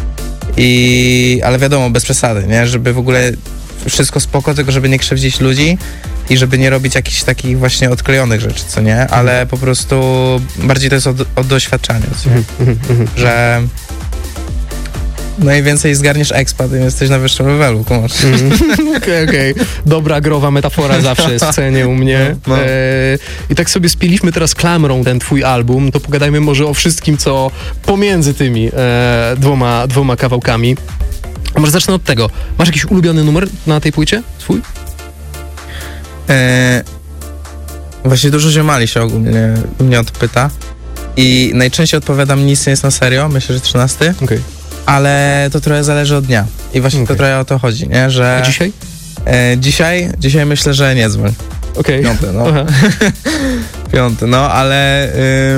Ale wiadomo, bez przesady, nie? Żeby w ogóle wszystko spoko, tylko żeby nie krzywdzić ludzi i żeby nie robić jakichś takich właśnie odklejonych rzeczy, co nie? Ale po prostu bardziej to jest od doświadczania, co nie? Że najwięcej zgarniesz expa, tym jesteś na wyższym levelu, kumasz. Okej. Dobra, growa metafora zawsze jest w cenie u mnie. No. I tak sobie spieliśmy teraz klamrą ten twój album, to pogadajmy może o wszystkim, co pomiędzy tymi dwoma kawałkami. A może zacznę od tego. Masz jakiś ulubiony numer na tej płycie? Swój? Właśnie dużo ziomali się ogólnie mnie o to pyta. I najczęściej odpowiadam Nic nie jest na serio, myślę, że 13. Okej. Ale to trochę zależy od dnia. I właśnie to trochę o to chodzi, nie? Że... A dzisiaj? Dzisiaj myślę, że Nie dzwoń. Okej. Piąty, no. Piąty, no, ale...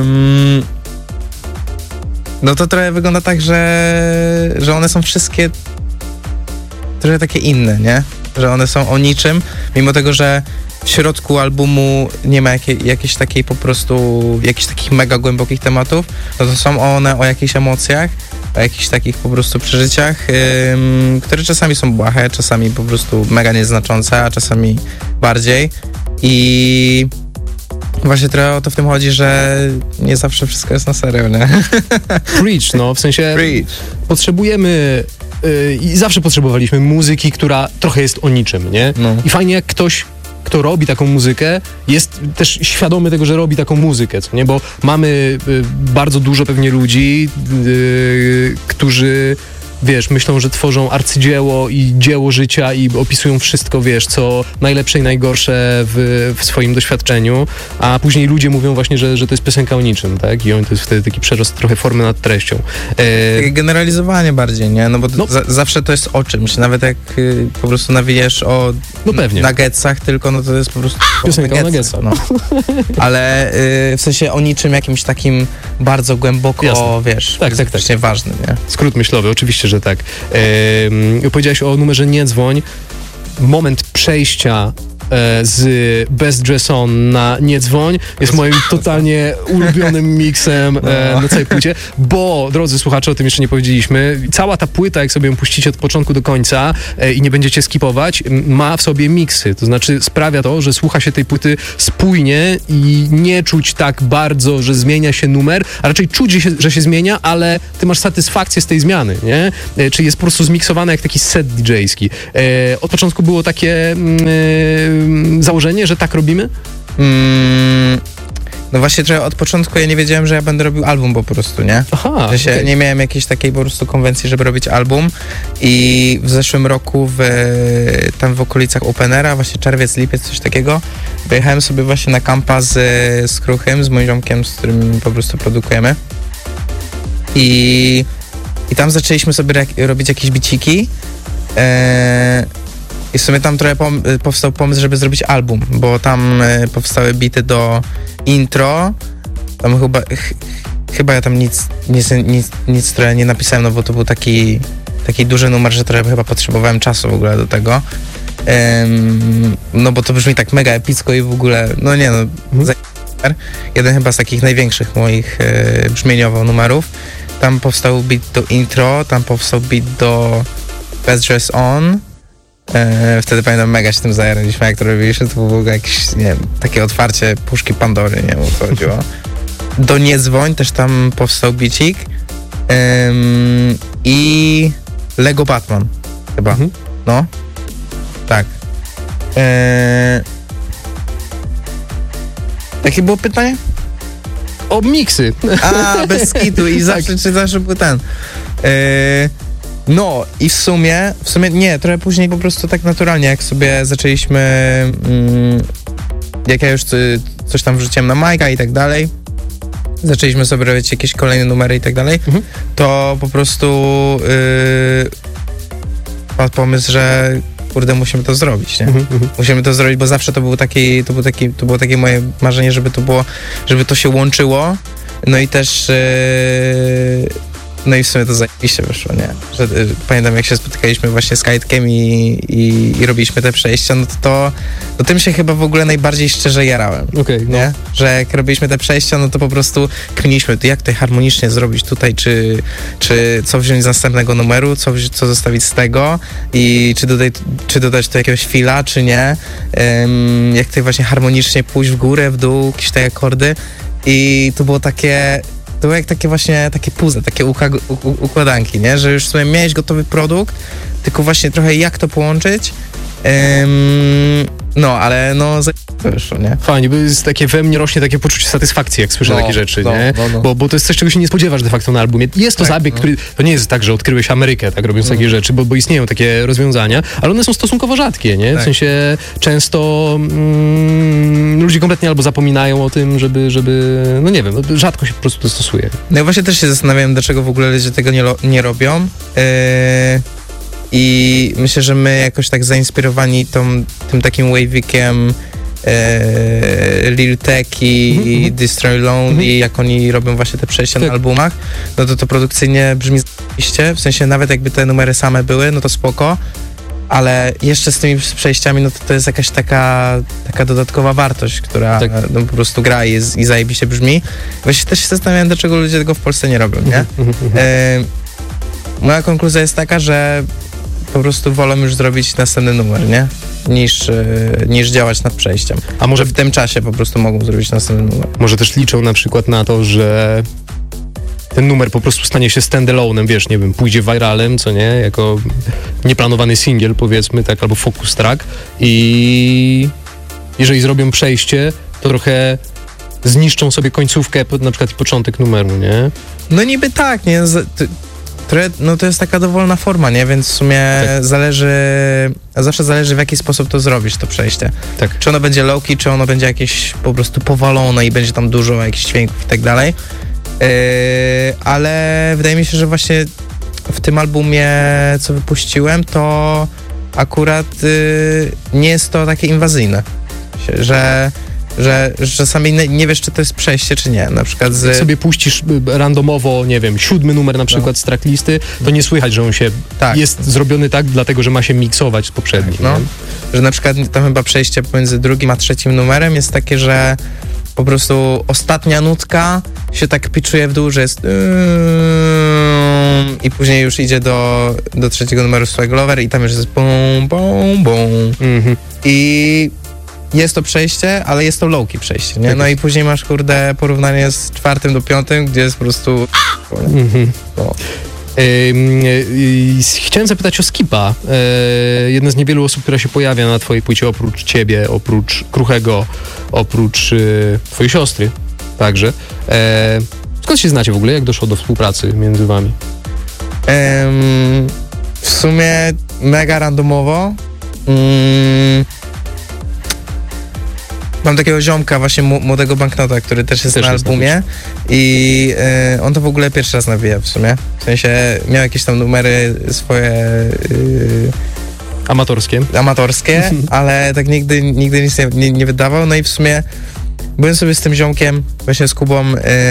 no to trochę wygląda tak, że one są wszystkie trochę takie inne, nie? Że one są o niczym, mimo tego, że w środku albumu nie ma jakiejś takiej po prostu, jakichś takich mega głębokich tematów, no to są one o jakichś emocjach, o jakichś takich po prostu przeżyciach, które czasami są błahe, czasami po prostu mega nieznaczące, a czasami bardziej. I właśnie trochę o to w tym chodzi, że nie zawsze wszystko jest na serio, nie? Preach, no, w sensie potrzebujemy i zawsze potrzebowaliśmy muzyki, która trochę jest o niczym, nie? No. I fajnie jak ktoś, kto robi taką muzykę, jest też świadomy tego, że robi taką muzykę, co nie? Bo mamy bardzo dużo pewnie ludzi, którzy, wiesz, myślą, że tworzą arcydzieło i dzieło życia i opisują wszystko, wiesz, co najlepsze i najgorsze w swoim doświadczeniu, a później ludzie mówią właśnie, że to jest piosenka o niczym, tak? I to jest wtedy taki przerost trochę formy nad treścią. Takie generalizowanie bardziej, nie? No bo zawsze to jest o czymś, nawet jak po prostu nawijesz o nuggetsach tylko, no to jest po prostu piosenka o nuggetsach. No. Ale w sensie o niczym jakimś takim bardzo głęboko, jasne. Wiesz, tak. ważnym, nie? Skrót myślowy, oczywiście, że tak. Powiedziałeś o numerze Nie dzwoń. Moment przejścia z Best Dress On na Nie dzwoń jest moim totalnie ulubionym miksem na całej płycie, bo, drodzy słuchacze, o tym jeszcze nie powiedzieliśmy, cała ta płyta, jak sobie ją puścicie od początku do końca i nie będziecie skipować, ma w sobie miksy, to znaczy sprawia to, że słucha się tej płyty spójnie i nie czuć tak bardzo, że zmienia się numer, a raczej czuć, że się zmienia, ale ty masz satysfakcję z tej zmiany, nie? Czyli jest po prostu zmiksowane jak taki set DJ-ski. Od początku było takie założenie, że tak robimy? No właśnie trochę od początku ja nie wiedziałem, że ja będę robił album po prostu, nie? Aha, okay. Nie miałem jakiejś takiej po prostu konwencji, żeby robić album i w zeszłym roku tam w okolicach Openera, właśnie czerwiec, lipiec, coś takiego, wyjechałem sobie właśnie na kampa z Kruchym, z moim ziomkiem, z którym po prostu produkujemy i tam zaczęliśmy sobie robić jakieś biciki. I w sumie tam trochę powstał pomysł, żeby zrobić album, bo tam powstały bity do intro. Tam chyba ja tam nic trochę nie napisałem, no bo to był taki duży numer, że trochę chyba potrzebowałem czasu w ogóle do tego. No bo to brzmi tak mega epicko i w ogóle, no nie no, jeden chyba z takich największych moich brzmieniowo numerów. Tam powstał beat do intro, tam powstał beat do Best Dress On. Wtedy pamiętam, mega się tym zajaraliśmy, jak to robiliśmy, to było jakieś, nie wiem, takie otwarcie puszki Pandory, nie wiem, o co chodziło. Do Nie dzwoń też tam powstał bicik i Lego Batman chyba, no, tak. Jakie było pytanie? O miksy. A, bez kitu i zawsze był ten. No i w sumie nie, trochę później po prostu tak naturalnie, jak sobie zaczęliśmy, jak ja już coś tam wrzuciłem na Majka i tak dalej, zaczęliśmy sobie robić jakieś kolejne numery i tak dalej, to po prostu padł pomysł, że kurde, musimy to zrobić, nie? Musimy to zrobić, bo zawsze to było takie moje marzenie, żeby to się łączyło, no i też no i w sumie to zajebiście wyszło, nie? Że pamiętam, jak się spotykaliśmy właśnie z Kajtkiem i robiliśmy te przejścia, no to tym się chyba w ogóle najbardziej szczerze jarałem, nie? No. Że jak robiliśmy te przejścia, no to po prostu kminiliśmy, jak tutaj harmonicznie zrobić tutaj, czy co wziąć z następnego numeru, co zostawić z tego i czy dodać tu jakiegoś fila, czy nie, jak tutaj właśnie harmonicznie pójść w górę, w dół, jakieś te akordy i to było jak takie puzzle, takie układanki, nie? Że już w sumie miałeś gotowy produkt, tylko właśnie trochę jak to połączyć. No, ale no wyszło, nie? Fajnie, bo jest takie we mnie rośnie takie poczucie satysfakcji, jak słyszę takie rzeczy, nie? Bo to jest coś, czego się nie spodziewasz de facto na albumie. Jest to zabieg, który, to nie jest tak, że odkryłeś Amerykę, tak robiąc takie rzeczy, bo istnieją takie rozwiązania, ale one są stosunkowo rzadkie, nie? W sensie często ludzie kompletnie albo zapominają o tym, żeby no nie wiem, rzadko się po prostu to stosuje. No ja właśnie też się zastanawiałem, dlaczego w ogóle ludzie tego nie robią. I myślę, że my jakoś tak zainspirowani tym takim wave'ikiem Lil Tecki i Destroy Lonely i jak oni robią właśnie te przejścia na albumach, no to produkcyjnie brzmi zajebiście, w sensie nawet jakby te numery same były, no to spoko, ale jeszcze z tymi przejściami, no to jest jakaś taka dodatkowa wartość, która no, po prostu gra i zajebiście brzmi. Właśnie też się zastanawiałem, dlaczego ludzie tego w Polsce nie robią, nie? Moja konkluzja jest taka, że po prostu wolą już zrobić następny numer, nie? Niż działać nad przejściem. A może w tym czasie po prostu mogą zrobić następny numer. Może też liczą na przykład na to, że ten numer po prostu stanie się standalone'em, wiesz, nie wiem, pójdzie viralem, co nie? Jako nieplanowany singiel, powiedzmy, tak, albo focus track i jeżeli zrobią przejście, to trochę zniszczą sobie końcówkę, na przykład i początek numeru, nie? No niby tak, nie? No to jest taka dowolna forma, nie? Więc w sumie zawsze zależy, w jaki sposób to zrobisz, to przejście. Tak. Czy ono będzie low-key, czy ono będzie jakieś po prostu powalone i będzie tam dużo jakichś dźwięków i tak dalej. Ale wydaje mi się, że właśnie w tym albumie, co wypuściłem, to akurat nie jest to takie inwazyjne. Że że czasami nie wiesz, czy to jest przejście, czy nie. Na przykład Jak sobie puścisz randomowo, nie wiem, 7 numer na przykład z tracklisty, to nie słychać, że on się jest zrobiony tak, dlatego, że ma się miksować z poprzednim. No, że na przykład tam chyba przejście pomiędzy drugim a trzecim numerem jest takie, że po prostu ostatnia nutka się tak pitchuje w dół, że jest i później już idzie do trzeciego numeru Swag Lover i tam już jest bum, bum, bum. I jest to przejście, ale jest to low-key przejście, nie? No i później masz, kurde, porównanie z 4. do 5., gdzie jest po prostu... No. Chciałem zapytać o Skipa. Jedna z niewielu osób, która się pojawia na twojej płycie, oprócz ciebie, oprócz Kruchego, oprócz twojej siostry także. Skąd się znacie w ogóle? Jak doszło do współpracy między wami? W sumie mega randomowo. Mam takiego ziomka, właśnie młodego Banknota, który też jest na albumie i on to w ogóle pierwszy raz nawija w sumie. W sensie miał jakieś tam numery swoje... Amatorskie, ale tak nigdy nic nie wydawał. No i w sumie byłem sobie z tym ziomkiem, właśnie z Kubą,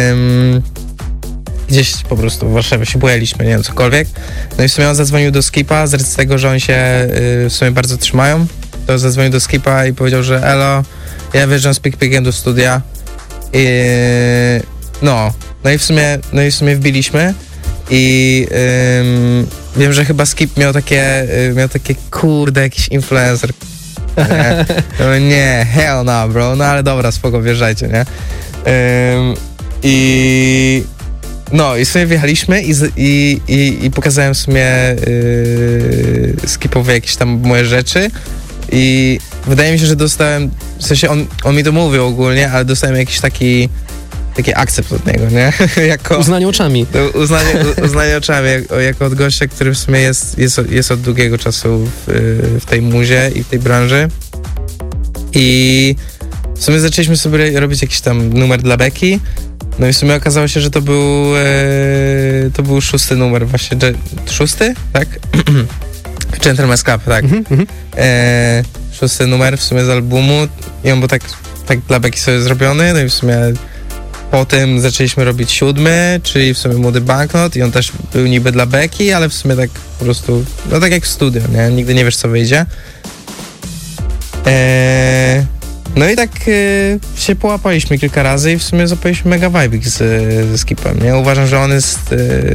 gdzieś po prostu w Warszawie się bujaliśmy, nie wiem, cokolwiek. No i w sumie on zadzwonił do Skipa, z racji tego, że oni się w sumie bardzo trzymają, to zadzwonił do Skipa i powiedział, że elo, ja wjeżdżam z Pick do studia i no i w sumie wbiliśmy i wiem, że chyba Skip miał takie kurde, jakiś influencer. Nie, hell no, bro, no ale dobra, spoko, wjeżdżajcie, nie? I w sumie wjechaliśmy i pokazałem w sumie Skipowi jakieś tam moje rzeczy i wydaje mi się, że dostałem, w sensie on mi to mówił ogólnie, ale dostałem jakiś taki akcept od niego, nie? Jako uznanie oczami. Uznanie oczami, jako od gościa, który w sumie jest od długiego czasu w tej muzie i w tej branży. I w sumie zaczęliśmy sobie robić jakiś tam numer dla Beki. No i w sumie okazało się, że to był 6. numer właśnie. 6? Tak? Gentleman's Club, tak. 6. numer w sumie z albumu i on był tak dla Beki sobie zrobiony, no i w sumie potem zaczęliśmy robić 7, czyli w sumie Młody Banknot i on też był niby dla Beki, ale w sumie tak po prostu, no tak jak w studio, nie? Nigdy nie wiesz, co wyjdzie. No i tak się połapaliśmy kilka razy i w sumie zapaliśmy mega vibe ze Skipem, nie? Uważam, że on jest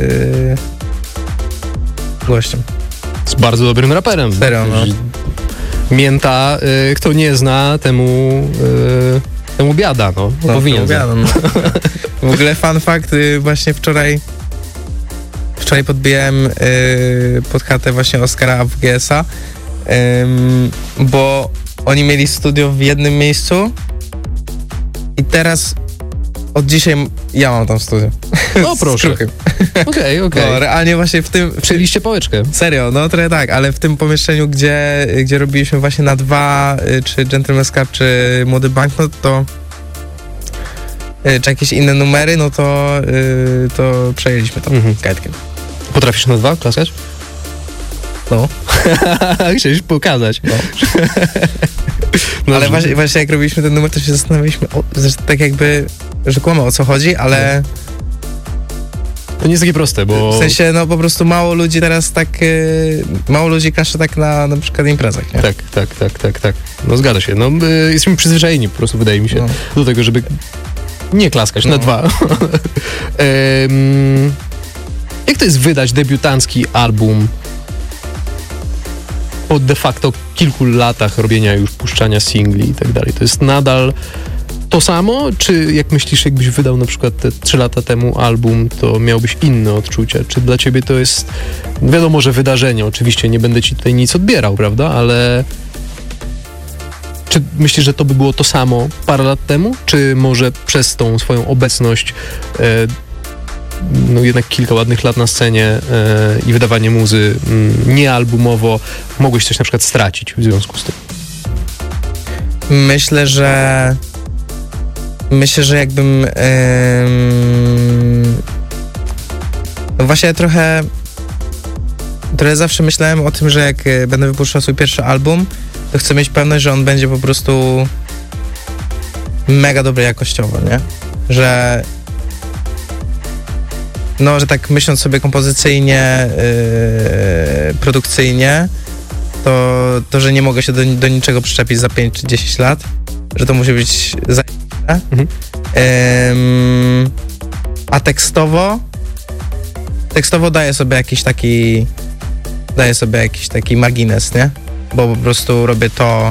gościem. Z bardzo dobrym raperem. Serio, no. Mięta, kto nie zna, temu biada, no. Powinien znać. No. W ogóle fun fact, właśnie wczoraj podbiłem pod chatę właśnie Oskara AWGS-a, bo oni mieli studio w jednym miejscu i teraz od dzisiaj ja mam tam studio. No proszę. Okej. No, realnie właśnie w tym... Przejęliście pałeczkę. Serio, no trochę tak, ale w tym pomieszczeniu, gdzie robiliśmy właśnie na 2, czy Gentleman's Club, czy Młody Banknot, to czy jakieś inne numery, no to przejęliśmy to kajtkiem. Potrafisz na 2 klaskać? No. Chciałeś pokazać. No. No, ale właśnie jak robiliśmy ten numer, to się zastanawialiśmy, tak jakby, że kłamę, o co chodzi, ale... To nie jest takie proste, bo... W sensie, no po prostu mało ludzi teraz tak... mało ludzi klaszcze tak na przykład imprezach, nie? Tak. No zgadza się. No jesteśmy przyzwyczajeni po prostu, wydaje mi się, do tego, żeby nie klaskać na 2. Jak to jest wydać debiutancki album po de facto kilku latach robienia już, puszczania singli i tak dalej? To jest nadal to samo? Czy jak myślisz, jakbyś wydał na przykład te 3 lata temu album, to miałbyś inne odczucia? Czy dla ciebie to jest, wiadomo, że wydarzenie, oczywiście nie będę ci tutaj nic odbierał, prawda, ale czy myślisz, że to by było to samo parę lat temu? Czy może przez tą swoją obecność no jednak kilka ładnych lat na scenie i wydawanie muzy niealbumowo mogłeś coś na przykład stracić w związku z tym? Myślę, że jakbym no właśnie trochę zawsze myślałem o tym, że jak będę wypuszczał swój pierwszy album, to chcę mieć pewność, że on będzie po prostu mega dobre jakościowo, nie? Że że tak myśląc sobie kompozycyjnie, produkcyjnie, to że nie mogę się do niczego przyczepić za 5 czy 10 lat, że to musi być zajebiste. A tekstowo daję sobie jakiś taki margines, nie? Bo po prostu robię to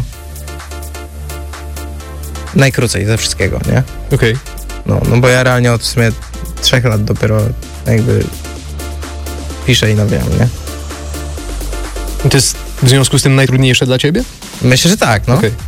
najkrócej ze wszystkiego, nie? Okej. No bo ja realnie od w sumie 3 lat dopiero jakby piszę i nawijam, nie? To jest w związku z tym najtrudniejsze dla ciebie? Myślę, że tak, no. Okej.